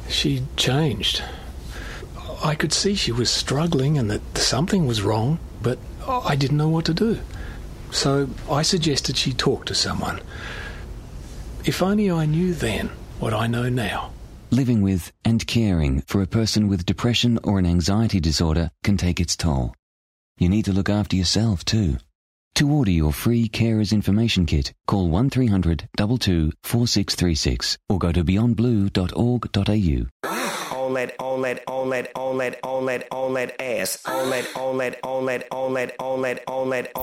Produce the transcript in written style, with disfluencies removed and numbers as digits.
She changed. I could see she was struggling and that something was wrong, but I didn't know what to do. So I suggested she talk to someone. If only I knew then what I know now. Living with and caring for a person with depression or an anxiety disorder can take its toll. You need to look after yourself too. To order your free Carers Information Kit, call 1300 22 4636 or go to beyondblue.org.au. On that ass. On that